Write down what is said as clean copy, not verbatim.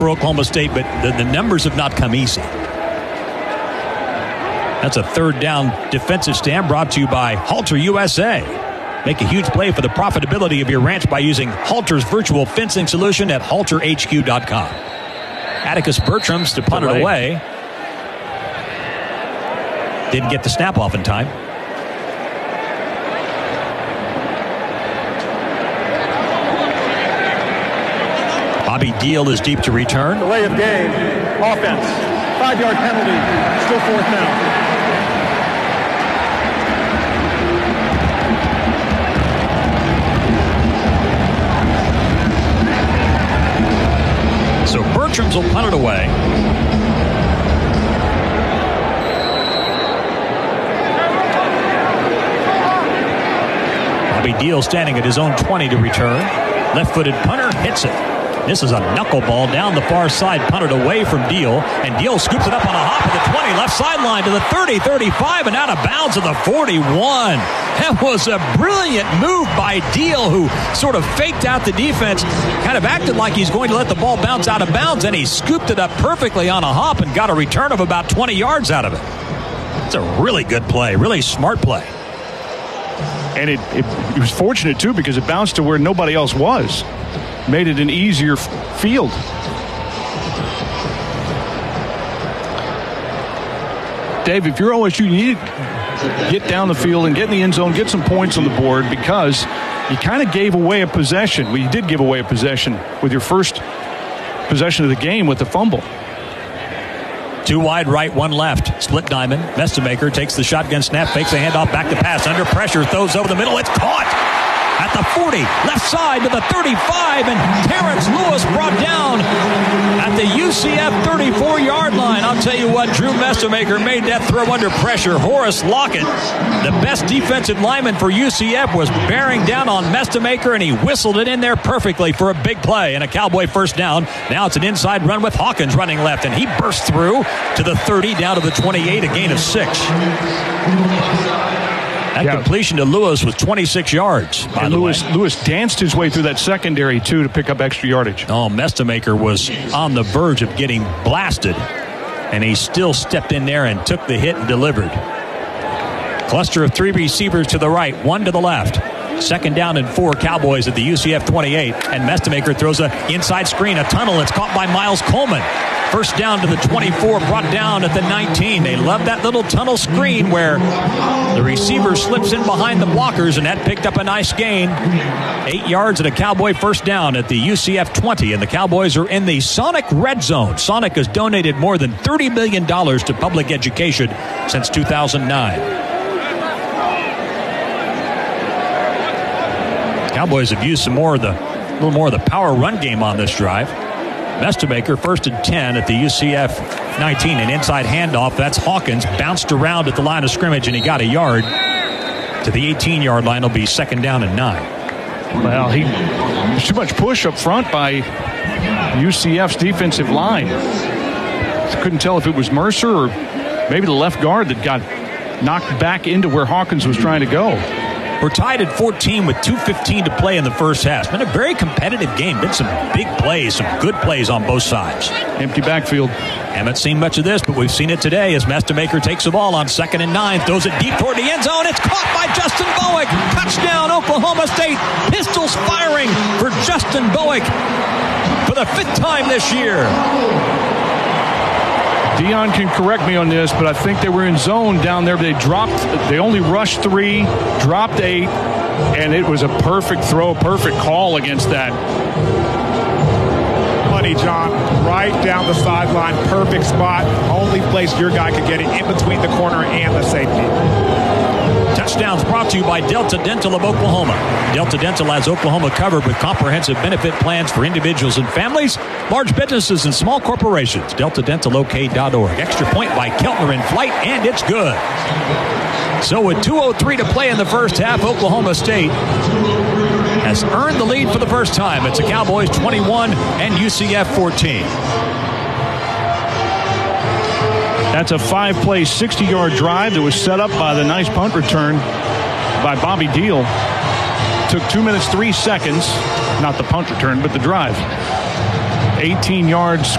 for Oklahoma State, but the numbers have not come easy. That's a third down defensive stand brought to you by Halter USA. Make a huge play for the profitability of your ranch by using Halter's virtual fencing solution at halterhq.com. Atticus Bertrams to punt it away. Didn't get the snap off in time. Bobby Deal is deep to return. Delay of game. Offense. 5-yard penalty. Still fourth down. So Bertrams will punt it away. Bobby Deal standing at his own 20 to return. Left-footed punter hits it. This is a knuckleball down the far side, punted away from Deal, and Deal scoops it up on a hop at the 20, left sideline to the 30, 35, and out of bounds to the 41. That was a brilliant move by Deal, who sort of faked out the defense, kind of acted like he's going to let the ball bounce out of bounds, and he scooped it up perfectly on a hop and got a return of about 20 yards out of it. It's a really good play, really smart play. And it was fortunate, too, because it bounced to where nobody else was. Made it an easier field. Dave, if you're OSU, you need to get down the field and get in the end zone, get some points on the board, because you kind of gave away a possession. Well, you did give away a possession with your first possession of the game with the fumble. 2 wide right, 1 left. Split diamond. Mestemaker takes the shotgun snap, fakes a handoff, back to pass. Under pressure, throws over the middle. It's caught at the 40. Left side to the 35. And Terrence Lewis brought down at the UCF 34-yard line. I'll tell you what, Drew Mestemaker made that throw under pressure. Horace Lockett, the best defensive lineman for UCF, was bearing down on Mestemaker, and he whistled it in there perfectly for a big play and a Cowboy first down. Now it's an inside run with Hawkins running left, and he burst through to the 30, down to the 28, a gain of 6. That completion to Lewis was 26 yards, by the way. Lewis danced his way through that secondary, too, to pick up extra yardage. Oh, Mestemaker was on the verge of getting blasted, and he still stepped in there and took the hit and delivered. Cluster of 3 receivers to the right, 1 to the left. 2nd down and 4, Cowboys at the UCF 28, and Mestemaker throws an inside screen, a tunnel. It's caught by Miles Coleman. First down to the 24, brought down at the 19. They love that little tunnel screen where the receiver slips in behind the blockers, and that picked up a nice gain. 8 yards and a Cowboy first down at the UCF 20, and the Cowboys are in the Sonic Red Zone. Sonic has donated more than $30 million to public education since 2009. Cowboys have used a little more of the power run game on this drive. Mestemaker 1st and 10 at the UCF 19. An inside handoff. That's Hawkins. Bounced around at the line of scrimmage, and he got a yard. To the 18-yard line, it'll be 2nd down and 9. Well, there's too much push up front by UCF's defensive line. Couldn't tell if it was Mercer or maybe the left guard that got knocked back into where Hawkins was trying to go. We're tied at 14 with 2:15 to play in the first half. It's been a very competitive game. Been some big plays, some good plays on both sides. Empty backfield. Haven't seen much of this, but we've seen it today as Mestemaker takes the ball on 2nd and 9, throws it deep toward the end zone. It's caught by Justin Bowick. Touchdown, Oklahoma State. Pistols firing for Justin Bowick for the 5th time this year. Dion can correct me on this, but I think they were in zone down there. They only rushed 3, dropped 8, and it was a perfect throw, perfect call against that. Money, John, right down the sideline, perfect spot. Only place your guy could get it, in between the corner and the safety. Touchdowns brought to you by Delta Dental of Oklahoma. Delta Dental has Oklahoma covered with comprehensive benefit plans for individuals and families, large businesses, and small corporations. DeltaDentalOK.org. Extra point by Keltner in flight, and it's good. So with 2:03 to play in the first half, Oklahoma State has earned the lead for the first time. It's the Cowboys 21 and UCF 14. That's a 5-play, 60-yard drive that was set up by the nice punt return by Bobby Deal. Took 2 minutes, 3 seconds. Not the punt return, but the drive. 18 yards